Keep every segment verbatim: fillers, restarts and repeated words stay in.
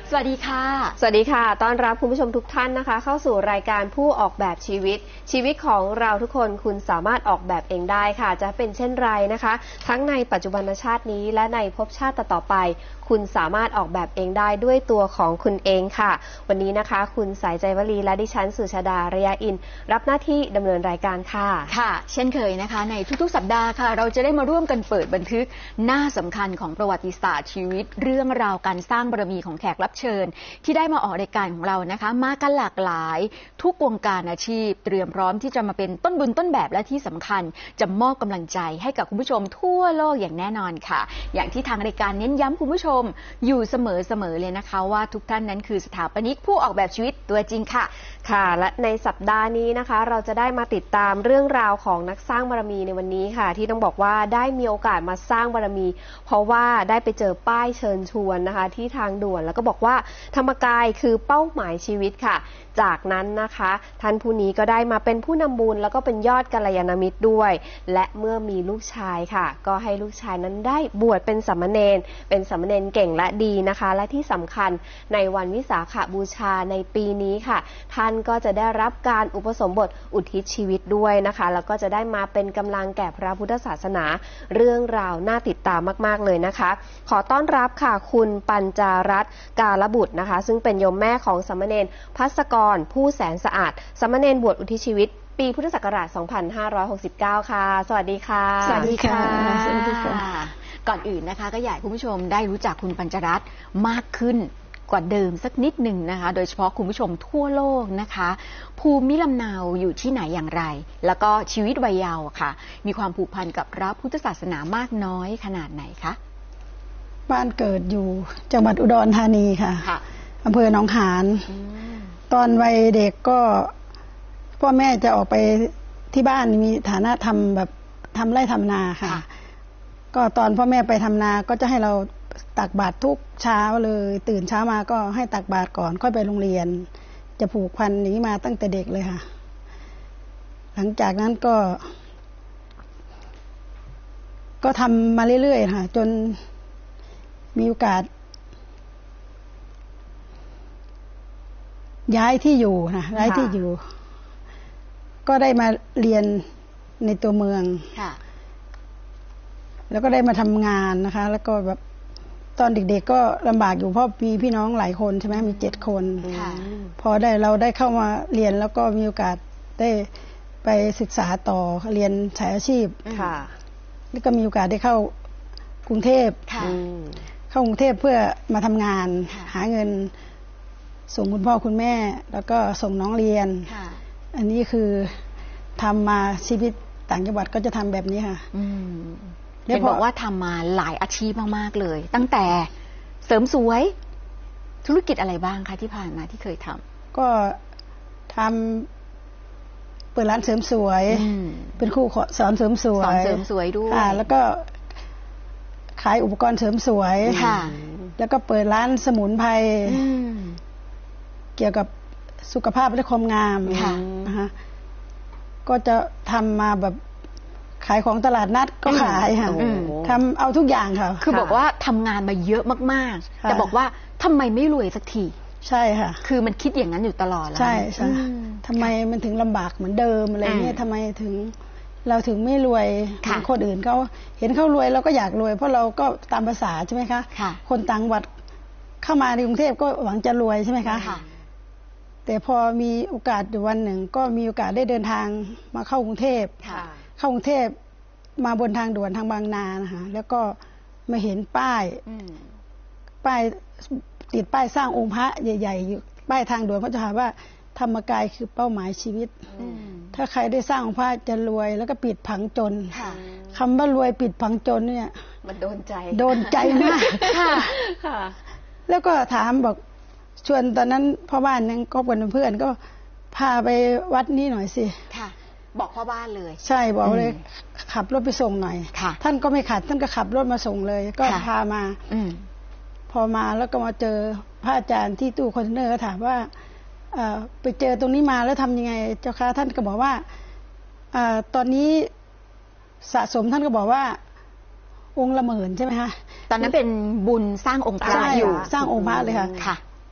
สวัสดีค่ะสวัสดีค่ะต้อนรับคุณผู้ชมทุกท่านนะคะเข้าสู่รายการผู้ออกแบบชีวิตชีวิตของเราทุกคนคุณสามารถออกแบบเองได้ค่ะจะเป็นเช่นไรนะคะทั้งในปัจจุบันชาตินี้และในภพชาติต่อไปคุณสามารถออกแบบเองได้ด้วยตัวของคุณเองค่ะวันนี้นะคะคุณสายใจวลีและดิฉันสุชาดาระยะอินรับหน้าที่ดำเนินรายการค่ะค่ะเช่นเคยนะคะในทุกๆสัปดาห์ค่ะเราจะได้มาร่วมกันเปิดบันทึกหน้าสำคัญของประวัติศาสตร์ชีวิตเรื่องราวการสร้างบารมีของแขกรับเชิญที่ได้มาออกรายการของเรานะคะมากันหลากหลายทุกวงการอาชีพเตรียมพร้อมที่จะมาเป็นต้นบุญต้นแบบและที่สำคัญจะมอบกำลังใจให้กับคุณผู้ชมทั่วโลกอย่างแน่นอนค่ะอย่างที่ทางรายการเน้นย้ำคุณผู้ชมอยู่เสมอๆเลยนะคะว่าทุกท่านนั้นคือสถาปนิกผู้ออกแบบชีวิตตัวจริงค่ะค่ะและในสัปดาห์นี้นะคะเราจะได้มาติดตามเรื่องราวของนักสร้างบารมีในวันนี้ค่ะที่ต้องบอกว่าได้มีโอกาสมาสร้างบารมีเพราะว่าได้ไปเจอป้ายเชิญชวนนะคะที่ทางด่วนแล้วก็บอกว่าธรรมกายคือเป้าหมายชีวิตค่ะจากนั้นนะคะท่านผู้นี้ก็ได้มาเป็นผู้นำบุญแล้วก็เป็นยอดกัลยาณมิตรด้วยและเมื่อมีลูกชายค่ะก็ให้ลูกชายนั้นได้บวชเป็นสามเณรเป็นสามเณรเก่งและดีนะคะและที่สำคัญในวันวิสาขบูชาในปีนี้ค่ะท่านก็จะได้รับการอุปสมบทอุทิศชีวิตด้วยนะคะแล้วก็จะได้มาเป็นกำลังแก่พระพุทธศาสนาเรื่องราวน่าติดตามมากๆเลยนะคะขอต้อนรับค่ะคุณปัญจารัตน์กาลบุตรนะคะซึ่งเป็นโยมแม่ของสามเณรภัสกรผู้แสนสะอาดสามเณรบวชอุทิศชีวิตปีพุทธศักราชสองพันห้าร้อยหกสิบเก้าค่ะสวัสดีค่ะสวัสดีค่ะสวัสดีค่ะก่อนอื่นนะคะก็อยากให้คุณผู้ชมได้รู้จักคุณปัญจารัตน์มากขึ้นกว่าเดิมสักนิดหนึ่งนะคะโดยเฉพาะคุณผู้ชมทั่วโลกนะคะภูมิลำเนาอยู่ที่ไหนอย่างไรแล้วก็ชีวิตวัยเยาว์ค่ะมีความผูกพันกับพระพุทธศาสนามากน้อยขนาดไหนคะบ้านเกิดอยู่จังหวัดอุดรธานีค่ะอำเภอหนองหานตอนวัยเด็กก็พ่อแม่จะออกไปที่บ้านมีฐานะทำแบบทำไร่ทำนาค่ะก็ตอนพ่อแม่ไปทำนาก็จะให้เราตักบาตรทุกเช้าเลยตื่นเช้ามาก็ให้ตักบาตรก่อนค่อยไปโรงเรียนจะผูกพันนี้มาตั้งแต่เด็กเลยค่ะหลังจากนั้นก็ก็ทำมาเรื่อยๆค่ะจนมีโอกาสย้ายที่อยู่นะย้ายที่อยู่ก็ได้มาเรียนในตัวเมืองแล้วก็ได้มาทำงานนะคะแล้วก็แบบตอนเด็กๆก็ลำบากอยู่เพราะมีพี่น้องหลายคนใช่ไหมมีเจ็ดคนพอได้เราได้เข้ามาเรียนแล้วก็มีโอกาสได้ไปศึกษาต่อเรียนสายอาชีพแล้วก็มีโอกาสได้เข้ากรุงเทพเข้ากรุงเทพเพื่อมาทำงานหาเงินส่งคุณพ่อคุณแม่แล้วก็ส่งน้องเรียนอันนี้คือทำมาชีวิตต่างจังหวัดก็จะทำแบบนี้ค่ะเห็นบอกว่าทำมาหลายอาชีพมากๆเลยตั้งแต่เสริมสวยธุรกิจอะไรบ้างคะที่ผ่านมาที่เคยทำก็ทำเปิดร้านเสริมสวยเป็นครูสอนเสริมสวยสอนเสริมสวยด้วยแล้วก็ขายอุปกรณ์เสริมสวยแล้วก็เปิดร้านสมุนไพรเกี่ยวกับสุขภาพและความงามนะคะก็จะทำมาแบบขายของตลาดนัดก็ขายค่ะทำเอาทุกอย่างค่ะคือบอกว่าทำงานมาเยอะมากๆแต่บอกว่าทำไมไม่รวยสักทีใช่ค่ะคือมันคิดอย่างนั้นอยู่ตลอดแล้วใช่ใช่ทำไมมันถึงลำบากเหมือนเดิมอะไรเงี้ยทำไมถึงเราถึงไม่รวยเหมือนคนอื่นเขาเห็นเขารวยเราก็อยากรวยเพราะเราก็ตามภาษาใช่ไหมคะคนต่างจังหวัดเข้ามาในกรุงเทพก็หวังจะรวยใช่ไหมคะแต่พอมีโอกาสวันหนึ่งก็มีโอกาสได้เดินทางมาเข้ากรุงเทพเข้ากรุงเทพมาบนทางด่วนทางบางนานะคะแล้วก็มาเห็นป้ายป้ายติดป้ายสร้างองค์พระใหญ่ๆอยู่ป้ายทางด่วนเขาจะถามว่าธรรมกายคือเป้าหมายชีวิตถ้าใครได้สร้างองค์พระจะรวยแล้วก็ปิดผังจนคำว่ารวยปิดผังจนเนี่ยมันโดนใจโดนใจมากแล้วก็ถามบอกชวนตอนนั้นพ่อบ้านยังก็เป็นเพื่อนก็พาไปวัดนี้หน่อยสิบอกพ่อบ้านเลยใช่บอกเลยขับรถไปส่งหน่อยท่านก็ไม่ขัดท่านก็ขับรถมาส่งเลยก็พามาพอมาแล้วก็มาเจอพระอาจารย์ที่ตู้คอนเทนเนอร์ก็ถามว่าไปเจอตรงนี้มาแล้วทำยังไงเจ้าค่ะท่านก็บอกว่าตอนนี้สะสมท่านก็บอกว่าองค์ละหมื่นใช่ไหมคะตอนนั้นเป็นบุญสร้างองค์พระอยู่สร้างองค์พระเลยค่ะ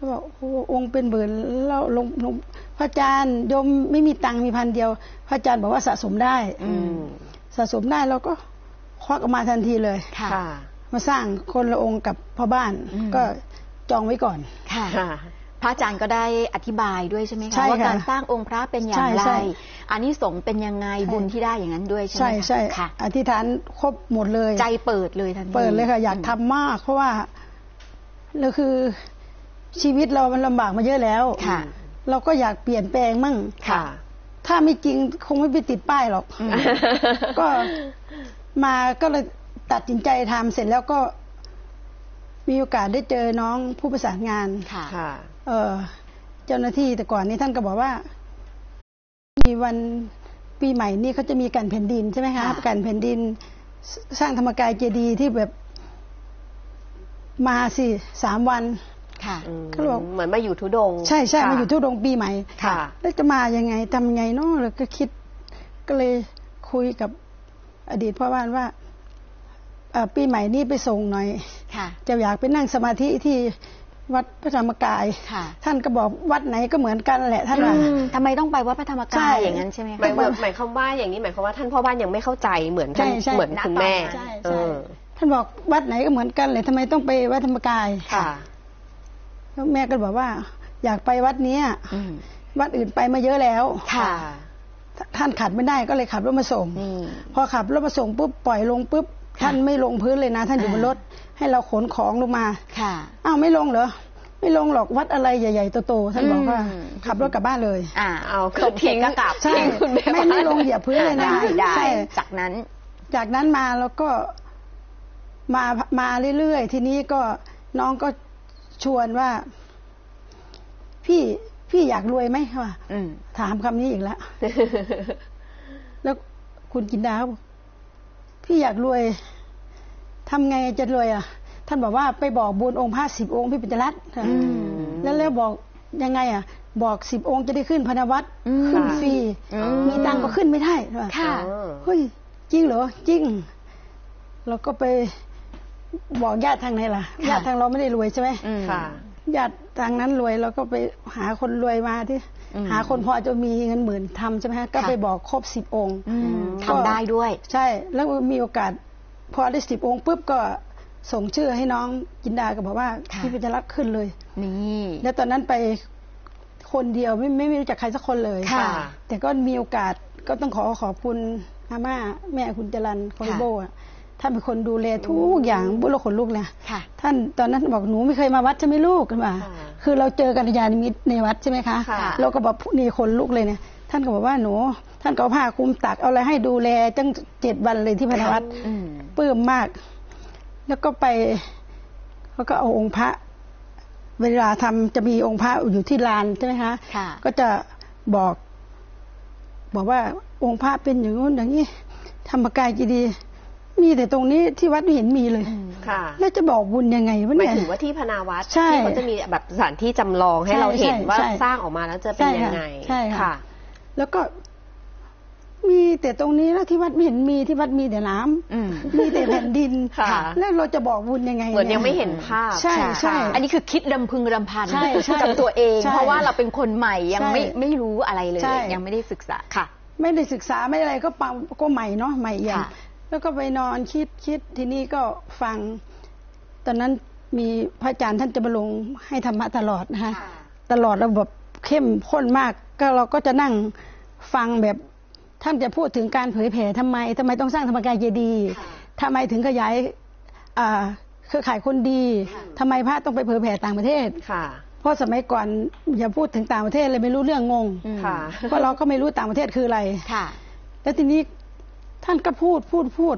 เขาบอกโอ้องค์เป็นหมื่นแล้วลงลงพระอาจารย์โยมไม่มีตังค์มีพันเดียวพระอาจารย์บอกว่าสะสมได้สะสมได้เราก็ควักออกมาทันทีเลยมาสร้างคนละองค์กับพ่อบ้านก็จองไว้ก่อนค่ะพระอาจารย์ก็ได้อธิบายด้วยใช่ไหมคะว่าการสร้างองค์พระเป็นอย่างไรอานิสงส์เป็นยังไงบุญที่ได้อย่างนั้นด้วยใช่ไหมใช่ใช่ค่ะอธิษฐานครบหมดเลยใจเปิดเลยทันทีเปิดเลยค่ะอยากทำมากเพราะว่าเราคือชีวิตเรามันลำบากมาเยอะแล้วเราก็อยากเปลี่ยนแปลงมั่งถ้าไม่จริงคงไม่ไปติดป้ายหรอกก็มาก็เลยตัดสินใจทำเสร็จแล้วก็มีโอกาสได้เจอน้องผู้ประสานงานค่ะเออเจ้าหน้าที่แต่ก่อนนี้ท่านก็บอกว่ามีวันปีใหม่นี่เขาจะมีการแผ่นดินใช่ไหมคะการแผ่นดินสร้างธรรมกายเจดีย์ที่แบบมาสิสามวันค่ะเขาบอกเหมือนมาอยู่ทุดงใช่ใช่มาอยู่ทุดงปีใหม่ค่ะแล้วจะมายังไงทำยังไงเนาะแล้วก็คิดก็เลยคุยกับอดีตพ่อบ้านว่าปีใหม่นี่ไปส่งหน่อยจะอยากไปนั่งสมาธิที่วัดพระธรรมกายท่านก็บอกวัดไหนก็เหมือนกันแหละท่านว่าทำไมต้องไปวัดพระธรรมกายอย่างนั้นใช่ไหมหมายหมายความว่าอย่างนี้หมายความว่าท่านพ่อบ้านยังไม่เข้าใจเหมือนท่านเหมือนคุณแม่ท่านบอกวัดไหนก็เหมือนกันเลยทำไมต้องไปวัดธรรมกายแล้วแม่ก็บอกว่าอยากไปวัดนี้วัดอื่นไปมาเยอะแล้วท่านขับไม่ได้ก็เลยขับรถมาส่งพอขับรถมาส่งปุ๊บปล่อยลงปุ๊บท่านไม่ลงพื้นเลยนะท่านอยู่บนรถให้เราขนของลงมาอ้าวไม่ลงเหรอไม่ลงหรอกวัดอะไรใหญ่ๆโตๆท่านบอกว่าขับรถกลับบ้านเลยอ่าเอาคือทิ้งก็กลับใช่ไม่ไม่ลงเหยียบพื้นเลยนะใช่จากนั้นจากนั้นมาแล้วก็มามาเรื่อยๆทีนี้ก็น้องก็ชวนว่าพี่พี่อยากรวยไหมว่าถามคำนี้อีกแล้วแล้วคุณกินดาบอกพี่อยากรวยทำไงจะรวยอ่ะท่านบอกว่าไปบอกบุญองค์พระสิบองค์พี่ปิฎรัตน์แล้วแล้วบอกยังไงอ่ะบอกสิบองค์จะได้ขึ้นพนวัตรขึ้นฟรีมีตังก็ขึ้นไม่ได้ค่ะเฮ้ยจริงเหรอจริงเราก็ไปบอกญาติทางไหนล่ะญาติทางเราไม่ได้รวยใช่ไหมญาติทางนั้นรวยเราก็ไปหาคนรวยมาที่หาคนพอจะมีเงินหมื่นทำใช่ไหมฮะก็ไปบอกครบสิบองค์ทำได้ด้วยใช่แล้วมีโอกาสพอได้สิบองค์ปุ๊บก็ส่งชื่อให้น้องจินดาก็บอกว่าพี่ปิฎรัตน์ขึ้นเลยนี่แล้วตอนนั้นไปคนเดียวไม่ไม่รู้จักใครสักคนเลยแต่ก็มีโอกาสก็ต้องขอขอบคุณอาม่าแม่คุณจรัญคอริโบอ่ะท่านเป็นคนดูแลทุกอย่างบุรุษคนลูกเลยท่านตอนนั้นบอกหนูไม่เคยมาวัดใช่ไหมลูกกันว่าคือเราเจอกัลยาณมิตรในวัดใช่ไหมคะเราก็บอกนี่คนลูกเลยเนี่ยท่านก็บอกว่าหนูท่านก็ผ้าคลุมตักเอาอะไรให้ดูแลจังเจ็ดวันเลยที่พระวัดปลื้มมากแล้วก็ไปเขาก็เอาองค์พระเวลาทำจะมีองค์พระอยู่ที่ลานใช่ไหมคะก็จะบอกบอกว่าองค์พระเป็นอย่างนู้นอย่างนี้ธรรมกายจีดีมีแต่ตรงนี้ที่วัดไม่เห็นมีเลยค่ะแล้วจะบอกบุญยังไงวะเนี่ยหมายถึงว่าที่พนาวัดที่เขาจะมีแบบสถานที่จำลองให้เราเห็นว่าสร้างออกมาแล้วจะเป็นยังไงใช่ค่ะแล้วก็มีแต่ตรงนี้แล้วที่วัดไม่เห็นมีที่วัดมีแต่น้ำมีแต่แผ่นดินแล้วเราจะบอกบุญยังไงเหมือนยังไม่เห็นภาพใช่ใช่อันนี้คือคิดรำพึงรำพันกับตัวเองเพราะว่าเราเป็นคนใหม่ยังไม่ไม่รู้อะไรเลยยังไม่ได้ศึกษาค่ะไม่ได้ศึกษาไม่อะไรก็ปังก็ใหม่เนาะใหม่อย่างแล้วก็ไปนอนคิดคิดทีนี้ก็ฟังตอนนั้นมีพระอาจารย์ท่านจะมาลงให้ธรรมะตลอดนะคะตลอดระบบเข้มข้นมากก็เราก็จะนั่งฟังแบบท่านจะพูดถึงการเผยแผ่ทำไมทำไมต้องสร้างธรรมกายเจดีย์ทำไมถึงขยายเครือข่ายคนดีทำไมพระต้องไปเผยแผ่ต่างประเทศเพราะสมัยก่อนอย่าพูดถึงต่างประเทศเลยไม่รู้เรื่องงงเพราะเราก็ไม่รู้ต่างประเทศคืออะไรแล้วทีนี้ท่านก็พูดพูดพูด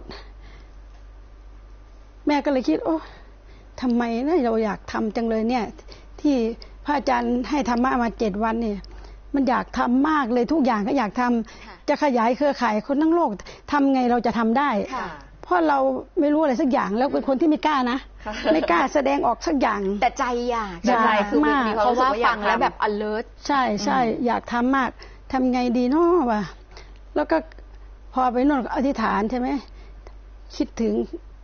แม่ก็เลยคิดโอ้ทำไมนะเราอยากทำจังเลยเนี่ยที่พระอาจารย์ให้ธรรมะมาเจ็ดวันเนี่ยมันอยากทำมากเลยทุกอย่างก็อยากทำจะขยายเครือข่ายคนทั้งโลกทำไงเราจะทำได้เพราะเราไม่รู้อะไรสักอย่างแล้วเป็นคนที่ไม่กล้านะไม่กล้าแสดงออกสักอย่างแต่ใจอยากใจคือมากเพราะว่าฟังแล้วแบบ alert ใช่ใช่อยากทำมากทำไงดีเนาะวะแล้วก็พอไปโน่นอธิษฐานใช่ไหมคิดถึง